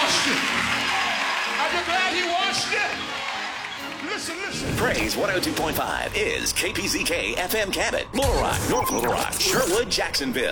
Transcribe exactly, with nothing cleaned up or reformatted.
washed you. Are you glad he washed you? Listen, listen. Praise one oh two point five is K P Z K F M Cabot, Little Rock, North Little Rock, Sherwood, Jacksonville.